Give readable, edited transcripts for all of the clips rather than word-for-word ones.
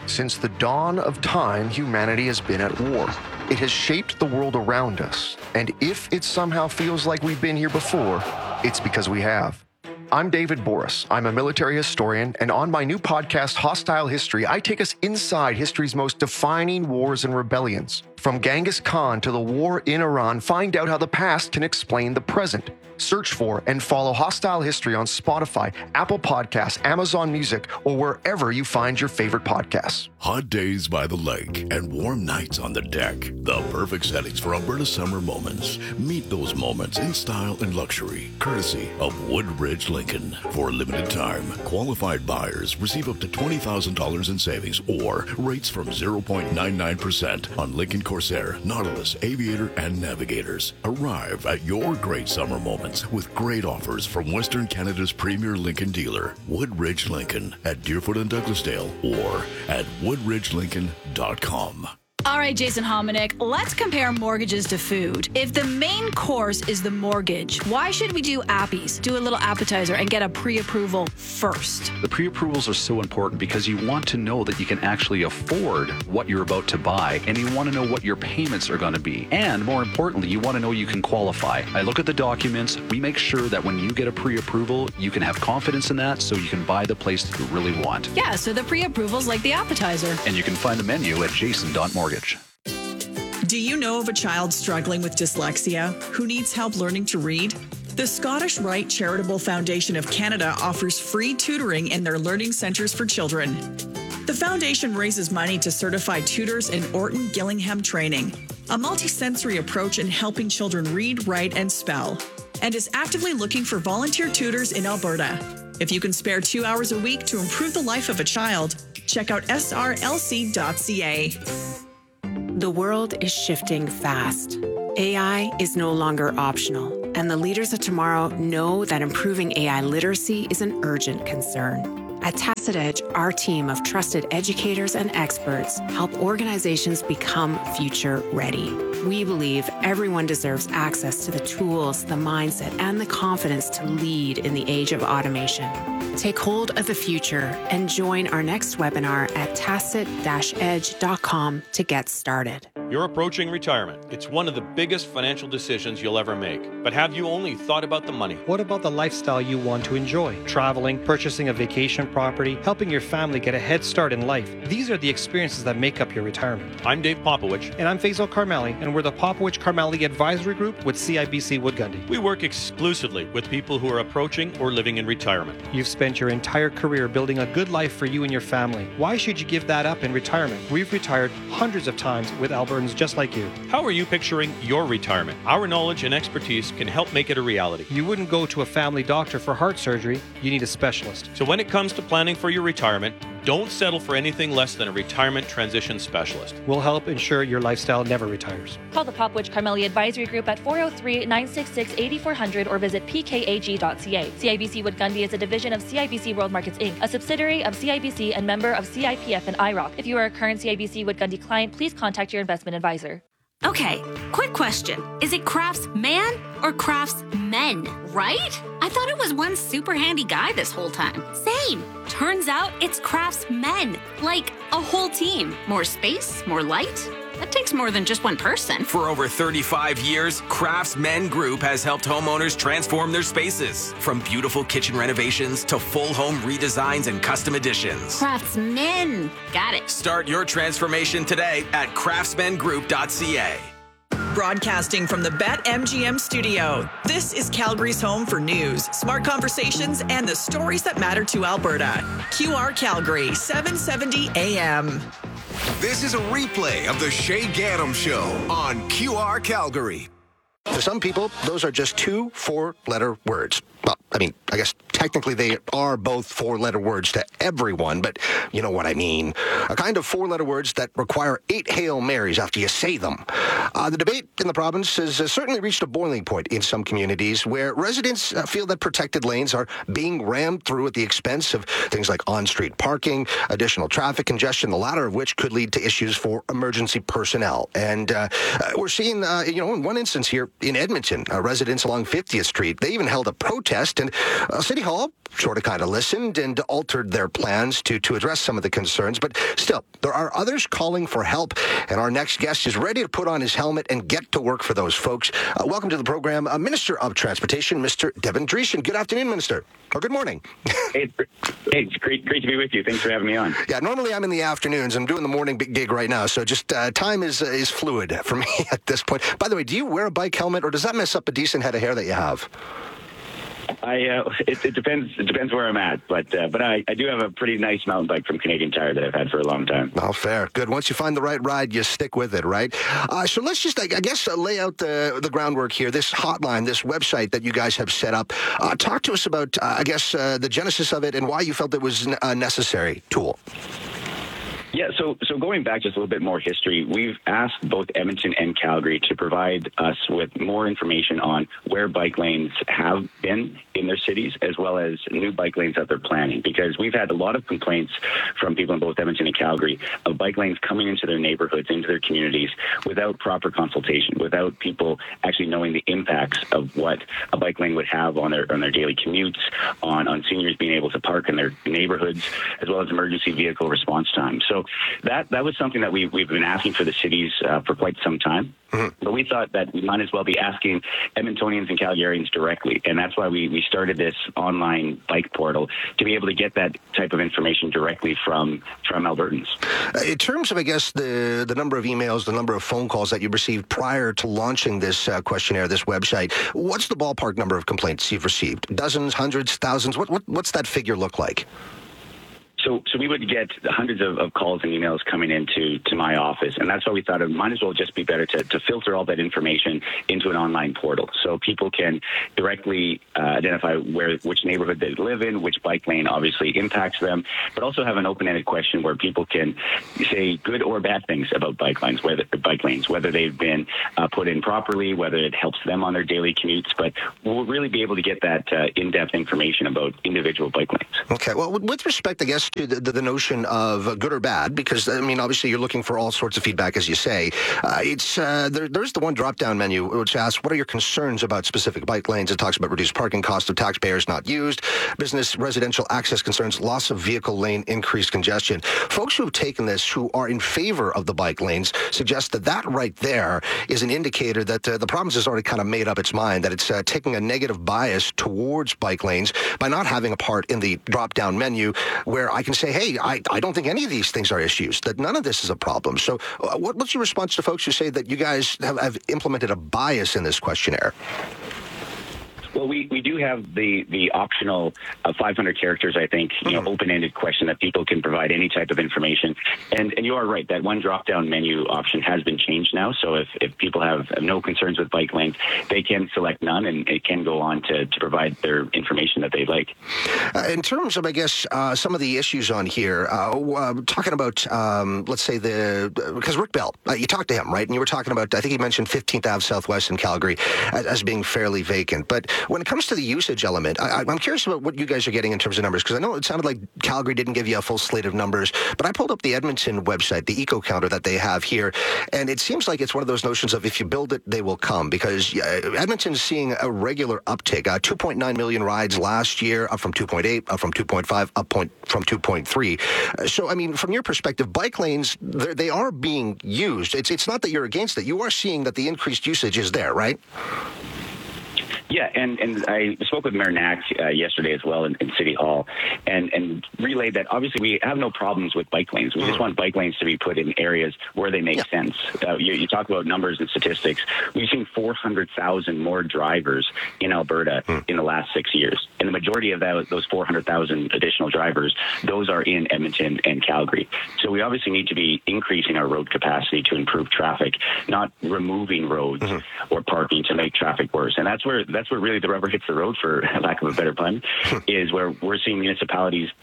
Since the dawn of time, humanity has been at war. It has shaped the world around us, and if it somehow feels like we've been here before, it's because we have. I'm David Boris. I'm a military historian, and on my new podcast, Hostile History, I take us inside history's most defining wars and rebellions. From Genghis Khan to the war in Iran, find out how the past can explain the present. Search for and follow Hostile History on Spotify, Apple Podcasts, Amazon Music, or wherever you find your favorite podcasts. Hot days by the lake and warm nights on the deck. The perfect settings for Alberta summer moments. Meet those moments in style and luxury, courtesy of Woodbridge Lincoln. For a limited time, qualified buyers receive up to $20,000 in savings or rates from 0.99% on Lincoln Corsair, Nautilus, Aviator, and Navigators. Arrive at your great summer moments with great offers from Western Canada's premier Lincoln dealer, Woodbridge Lincoln, at Deerfoot and Douglasdale or at woodridgelincoln.com. All right, Jason Hominick, let's compare mortgages to food. If the main course is the mortgage, why should we do appies, do a little appetizer, and get a pre-approval first? The pre-approvals are so important because you want to know that you can actually afford what you're about to buy, and you want to know what your payments are going to be. And more importantly, you want to know you can qualify. I look at the documents. We make sure that when you get a pre-approval, you can have confidence in that so you can buy the place that you really want. Yeah, so the pre-approval's like the appetizer. And you can find the menu at jason.mortgage. Do you know of a child struggling with dyslexia who needs help learning to read? The Scottish Rite Charitable Foundation of Canada offers free tutoring in their learning centres for children. The foundation raises money to certify tutors in Orton Gillingham training, a multisensory approach in helping children read, write, and spell, and is actively looking for volunteer tutors in Alberta. If you can spare 2 hours a week to improve the life of a child, check out srlc.ca. The world is shifting fast. AI is no longer optional, and the leaders of tomorrow know that improving AI literacy is an urgent concern. At Tacit Edge, our team of trusted educators and experts help organizations become future ready. We believe everyone deserves access to the tools, the mindset, and the confidence to lead in the age of automation. Take hold of the future and join our next webinar at tacit-edge.com to get started. You're approaching retirement. It's one of the biggest financial decisions you'll ever make. But have you only thought about the money? What about the lifestyle you want to enjoy? Traveling, purchasing a vacation property, helping your family get a head start in life. These are the experiences that make up your retirement. I'm Dave Popowich. And I'm Faisal Karmali, and we're the Popowich Karmali Advisory Group with CIBC Wood Gundy. We work exclusively with people who are approaching or living in retirement. You've spent your entire career building a good life for you and your family. Why should you give that up in retirement? We've retired hundreds of times with Albertans just like you. How are you picturing your retirement? Our knowledge and expertise can help make it a reality. You wouldn't go to a family doctor for heart surgery. You need a specialist. So when it comes to planning for your retirement, don't settle for anything less than a retirement transition specialist. We'll help ensure your lifestyle never retires. Call the Popowich Karmali Advisory Group at 403-966-8400 or visit pkag.ca. CIBC Wood Gundy is a division of CIBC World Markets Inc., a subsidiary of CIBC and member of CIPF and IROC. If you are a current CIBC Wood Gundy client, please contact your investment advisor. Okay, quick question. Is it craftsman or craftsmen, right? I thought it was one super handy guy this whole time. Same. Turns out it's craftsmen, like a whole team. More space, more light. That takes more than just one person. For over 35 years, Craftsmen Group has helped homeowners transform their spaces. From beautiful kitchen renovations to full home redesigns and custom additions. Craftsmen. Got it. Start your transformation today at craftsmengroup.ca. Broadcasting from the BetMGM studio, this is Calgary's home for news, smart conversations, and the stories that matter to Alberta. QR Calgary, 770 AM. This is a replay of the Shay Gaddam Show on QR Calgary. For some people, those are just 2 4-letter words. Well, I mean, I guess technically they are both 4-letter words to everyone, but you know what I mean. A kind of 4-letter words that require 8 Hail Marys after you say them. The debate in the province has certainly reached a boiling point in some communities where residents feel that protected lanes are being rammed through at the expense of things like on-street parking, additional traffic congestion, the latter of which could lead to issues for emergency personnel. And we're seeing, in one instance here, in Edmonton, residents along 50th Street, they even held a protest, and City Hall sort of kind of listened and altered their plans to address some of the concerns. But still, there are others calling for help, and our next guest is ready to put on his helmet and get to work for those folks. Welcome to the program, Minister of Transportation, Mr. Devin Dreeshen. Good afternoon, Minister. Or good morning. Hey, it's great to be with you. Thanks for having me on. Yeah, normally I'm in the afternoons. I'm doing the morning big gig right now, so just time is fluid for me at this point. By the way, do you wear a bike helmet, or does that mess up a decent head of hair that you have? It depends where I'm at, but I do have a pretty nice mountain bike from Canadian Tire that I've had for a long time. Oh, fair. Good. Once you find the right ride, you stick with it, right? So let's just, I guess, lay out the groundwork here. This hotline, this website that you guys have set up. Talk to us about, the genesis of it and why you felt it was a necessary tool. Yeah, so going back just a little bit more history, we've asked both Edmonton and Calgary to provide us with more information on where bike lanes have been in their cities, as well as new bike lanes that they're planning, because we've had a lot of complaints from people in both Edmonton and Calgary of bike lanes coming into their neighborhoods, into their communities, without proper consultation, without people actually knowing the impacts of what a bike lane would have on their daily commutes, on seniors being able to park in their neighborhoods, as well as emergency vehicle response time. So that was something that we've been asking for the cities for quite some time. Mm-hmm. But we thought that we might as well be asking Edmontonians and Calgarians directly, and that's why we started this online bike portal to be able to get that type of information directly from Albertans. In terms of, I guess, the number of emails, the number of phone calls that you received prior to launching this questionnaire, this website, what's the ballpark number of complaints you've received? Dozens, hundreds, thousands? What's that figure look like? So we would get hundreds of calls and emails coming into my office, and that's why we thought it might as well just be better to filter all that information into an online portal, so people can directly identify which neighborhood they live in, which bike lane obviously impacts them, but also have an open-ended question where people can say good or bad things about bike lanes, whether they've been put in properly, whether it helps them on their daily commutes. But we'll really be able to get that in-depth information about individual bike lanes. Okay. Well, with respect, I guess, to the notion of good or bad, because, I mean, obviously you're looking for all sorts of feedback, as you say. There's the one drop-down menu which asks, what are your concerns about specific bike lanes? It talks about reduced parking cost of taxpayers not used, business, residential access concerns, loss of vehicle lane, increased congestion. Folks who have taken this, who are in favor of the bike lanes, suggest that right there is an indicator that the province has already kind of made up its mind, that it's taking a negative bias towards bike lanes by not having a part in the drop-down menu where I can say, hey, I don't think any of these things are issues, that none of this is a problem. So what's your response to folks who say that you guys have implemented a bias in this questionnaire? Well, we do have the optional 500 characters, I think, open-ended question that people can provide any type of information. And you are right, that one drop-down menu option has been changed now. So if people have no concerns with bike lanes, they can select none, and it can go on to provide their information that they'd like. In terms of, I guess, some of the issues on here, talking about, let's say, because Rick Bell, you talked to him, right? And you were talking about, I think he mentioned 15th Ave Southwest in Calgary as being fairly vacant. But when it comes to the usage element, I'm curious about what you guys are getting in terms of numbers, because I know it sounded like Calgary didn't give you a full slate of numbers, but I pulled up the Edmonton website, the eco counter that they have here, and it seems like it's one of those notions of if you build it, they will come, because Edmonton's seeing a regular uptick, 2.9 million rides last year, up from 2.8, up from 2.5, up from 2.3. So, I mean, from your perspective, bike lanes, they are being used. It's not that you're against it. You are seeing that the increased usage is there, right? Yeah, and I spoke with Mayor Knack yesterday as well in City Hall and relayed that obviously we have no problems with bike lanes. We just want bike lanes to be put in areas where they make sense. You talk about numbers and statistics. We've seen 400,000 more drivers in Alberta in the last 6 years. And the majority of those 400,000 additional drivers, those are in Edmonton and Calgary. So we obviously need to be increasing our road capacity to improve traffic, not removing roads or parking to make traffic worse. And that's where really the rubber hits the road, for lack of a better pun, is where we're seeing municipalities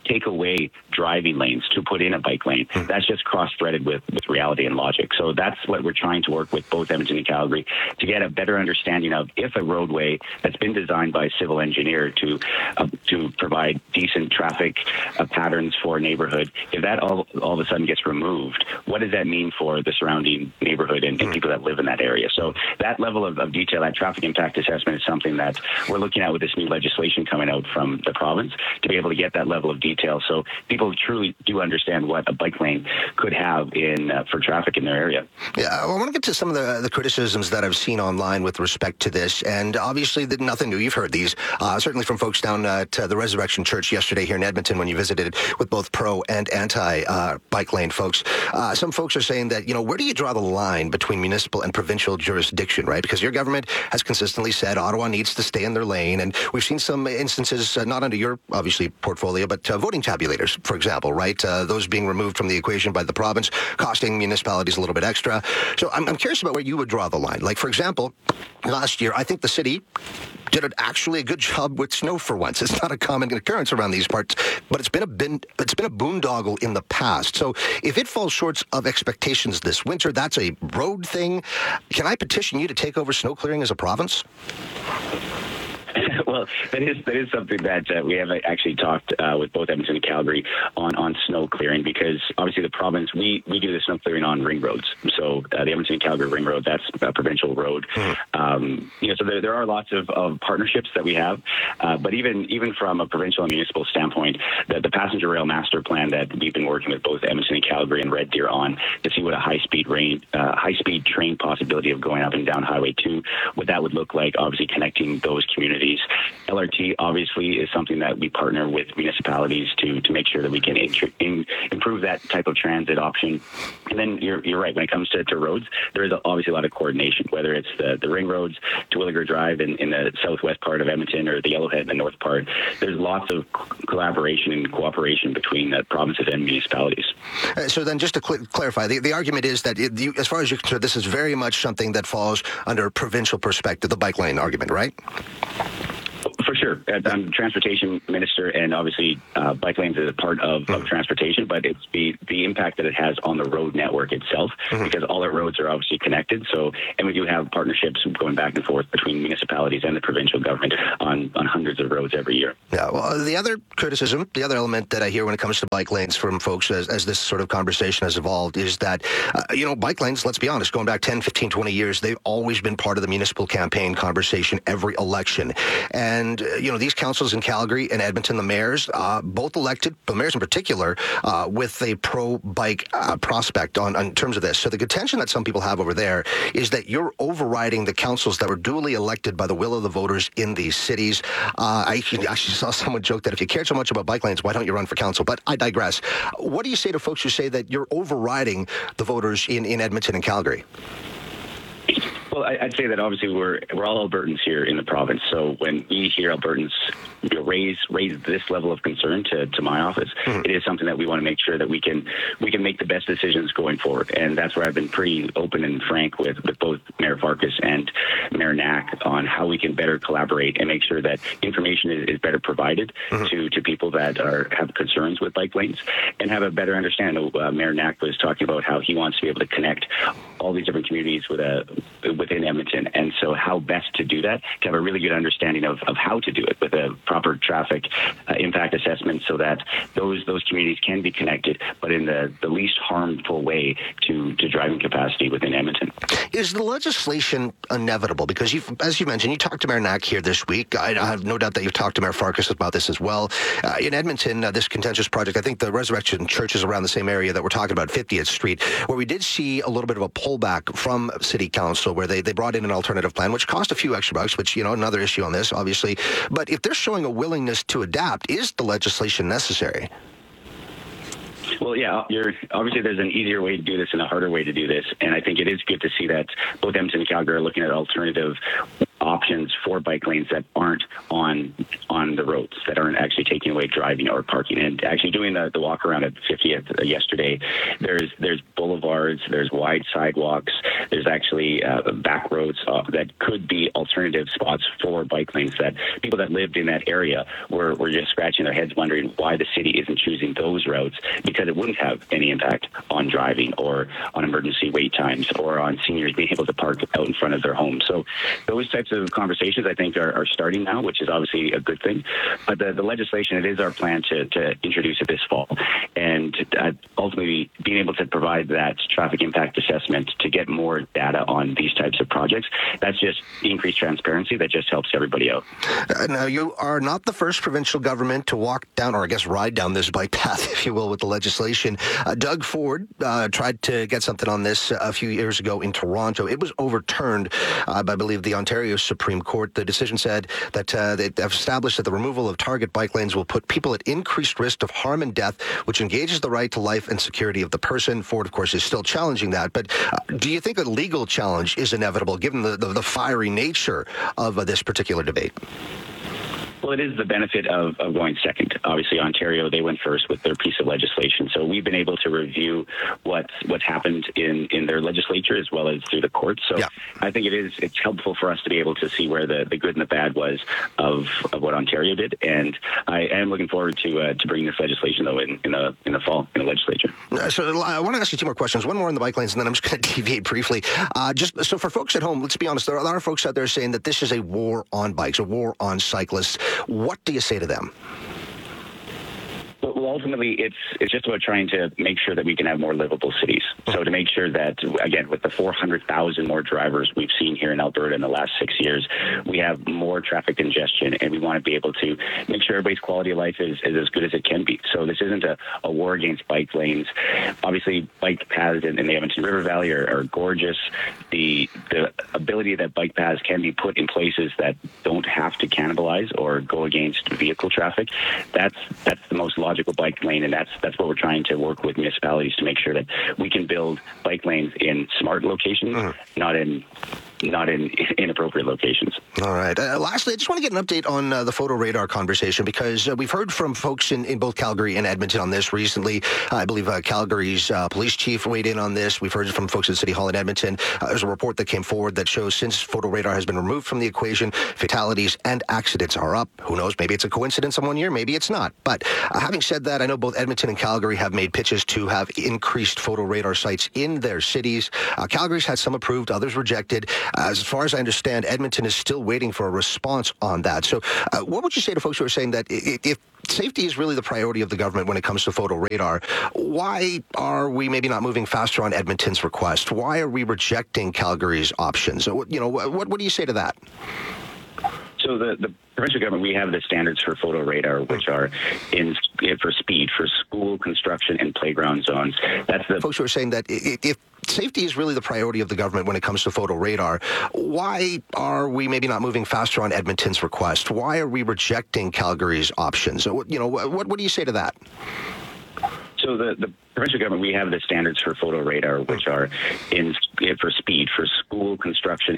take away driving lanes to put in a bike lane. That's just cross-threaded with reality and logic. So that's what we're trying to work with both Edmonton and Calgary to get a better understanding of if a roadway that's been designed by a civil engineer to provide decent traffic patterns for a neighborhood, if that all of a sudden gets removed, what does that mean for the surrounding neighborhood and people that live in that area? So that level of detail, that traffic impact assessment, is something that we're looking at with this new legislation coming out from the province to be able to get that level of detail so people truly do understand what a bike lane could have for traffic in their area. Yeah, I want to get to some of the criticisms that I've seen online with respect to this, and obviously nothing new. You've heard these, certainly from folks down at the Resurrection Church yesterday here in Edmonton when you visited with both pro and anti-bike lane folks. Some folks are saying that, where do you draw the line between municipal and provincial jurisdiction, right? Because your government has consistently said Ottawa needs to stay in their lane, and we've seen some instances, not under your, obviously, portfolio, but voting tabulators, for example, right? Those being removed from the equation by the province, costing municipalities a little bit extra. So I'm curious about where you would draw the line. Like, for example, last year, I think the city did actually a good job with snow for once. It's not a common occurrence around these parts, but it's been a boondoggle in the past. So if it falls short of expectations this winter, that's a road thing. Can I petition you to take over snow clearing as a province? Well, that is something that we have actually talked with both Edmonton and Calgary on snow clearing, because obviously the province, we do the snow clearing on ring roads. So the Edmonton and Calgary ring road, that's a provincial road. So there are lots of partnerships that we have, but even from a provincial and municipal standpoint, the passenger rail master plan that we've been working with both Edmonton and Calgary and Red Deer on to see what a high-speed train possibility of going up and down Highway 2, what that would look like, obviously connecting those communities. LRT obviously is something that we partner with municipalities to make sure that we can improve that type of transit option. And then you're right, when it comes to roads, there is obviously a lot of coordination, whether it's the ring roads to Williger Drive in the southwest part of Edmonton or the Yellowhead in the north part. There's lots of collaboration and cooperation between the provinces and municipalities. So then just to clarify, the argument is that as far as you're concerned, this is very much something that falls under a provincial perspective, the bike lane argument, right? For sure. I'm the transportation minister, and obviously bike lanes is a part of transportation, but it's the impact that it has on the road network itself, because all our roads are obviously connected. So, and we do have partnerships going back and forth between municipalities and the provincial government on hundreds of roads every year. Yeah, well, the other criticism, the other element that I hear when it comes to bike lanes from folks as this sort of conversation has evolved is that, bike lanes, let's be honest, going back 10, 15, 20 years, they've always been part of the municipal campaign conversation every election. And, these councils in Calgary and Edmonton, the mayors, both elected, the mayors in particular, with a pro-bike prospect in terms of this. So the contention that some people have over there is that you're overriding the councils that were duly elected by the will of the voters in these cities. I actually saw someone joke that if you cared so much about bike lanes, why don't you run for council? But I digress. What do you say to folks who say that you're overriding the voters in Edmonton and Calgary? Well, I'd say that obviously we're all Albertans here in the province. So when we hear Albertans raise this level of concern to my office, it is something that we want to make sure that we can make the best decisions going forward. And that's where I've been pretty open and frank with both Mayor Farkas and Mayor Knack on how we can better collaborate and make sure that information is better provided to people that have concerns with bike lanes and have a better understanding. Mayor Knack was talking about how he wants to be able to connect all these different communities within Edmonton, and so how best to do that, to have a really good understanding of how to do it with a proper traffic impact assessment so that those communities can be connected, but in the least harmful way to driving capacity within Edmonton. Is the legislation inevitable? Because as you mentioned, you talked to Mayor Knack here this week. I have no doubt that you've talked to Mayor Farkas about this as well. In Edmonton, this contentious project, I think the Resurrection Church is around the same area that we're talking about, 50th Street, where we did see a little bit of a pullback from City Council, where they brought in an alternative plan, which cost a few extra bucks, which, another issue on this, obviously. But if they're showing a willingness to adapt, is the legislation necessary? Well, yeah, obviously there's an easier way to do this and a harder way to do this. And I think it is good to see that both Edmonton and Calgary are looking at alternative options for bike lanes that aren't on the roads, that aren't actually taking away driving or parking. And actually doing the walk around at 50th yesterday, there's boulevards, there's wide sidewalks, there's actually back roads that could be alternative spots for bike lanes that people that lived in that area were just scratching their heads wondering why the city isn't choosing those routes, because it wouldn't have any impact on driving or on emergency wait times or on seniors being able to park out in front of their homes. So those types of conversations, I think, are starting now, which is obviously a good thing. But the legislation, it is our plan to introduce it this fall, and ultimately being able to provide that traffic impact assessment to get more data on these types of projects. That's just increased transparency that just helps everybody out. Now, you are not the first provincial government to walk down, or I guess ride down this bike path, if you will, with the legislation. Doug Ford tried to get something on this a few years ago in Toronto. It was overturned by, I believe, the Ontario Supreme Court. The decision said that they have established that the removal of target bike lanes will put people at increased risk of harm and death, which engages the right to life and security of the person. Ford, of course, is still challenging that. But do you think a legal challenge is inevitable, given the fiery nature of this particular debate? Well, it is the benefit of going second. Obviously, Ontario, they went first with their piece of legislation. So we've been able to review what's happened in their legislature as well as through the courts. So yeah. I think it's helpful for us to be able to see where the good and the bad was of what Ontario did. And I am looking forward to bringing this legislation, though, in the fall in the legislature. So I want to ask you two more questions. One more on the bike lanes, and then I'm just going to deviate briefly. Just so for folks at home, let's be honest, there are a lot of folks out there saying that this is a war on bikes, a war on cyclists. What do you say to them? Well, ultimately, it's just about trying to make sure that we can have more livable cities. So to make sure that, again, with the 400,000 more drivers we've seen here in Alberta in the last 6 years, we have more traffic congestion, and we want to be able to make sure everybody's quality of life is as good as it can be. So this isn't a war against bike lanes. Obviously, bike paths in the Edmonton River Valley are gorgeous. The ability that bike paths can be put in places that don't have to cannibalize or go against vehicle traffic, that's the most logical bike lane, and that's what we're trying to work with municipalities to make sure that we can build bike lanes in smart locations, not in inappropriate locations. All right. Lastly, I just want to get an update on the photo radar conversation, because we've heard from folks in both Calgary and Edmonton on this recently. I believe Calgary's police chief weighed in on this. We've heard from folks at City Hall in Edmonton. There's a report that came forward that shows since photo radar has been removed from the equation, fatalities and accidents are up. Who knows? Maybe it's a coincidence in 1 year. Maybe it's not. But having said that, I know both Edmonton and Calgary have made pitches to have increased photo radar sites in their cities. Calgary's had some approved, others rejected. As far as I understand, Edmonton is still waiting for a response on that. So what would you say to folks who are saying that if safety is really the priority of the government when it comes to photo radar, why are we maybe not moving faster on Edmonton's request? Why are we rejecting Calgary's options? What do you say to that? So the provincial government, we have the standards for photo radar, which are for speed, for school, construction, and playground zones. That's the folks who are saying that if safety is really the priority of the government when it comes to photo radar, why are we maybe not moving faster on Edmonton's request? Why are we rejecting Calgary's options? What do you say to that? So the provincial government, we have the standards for photo radar, which are for speed, for school, construction,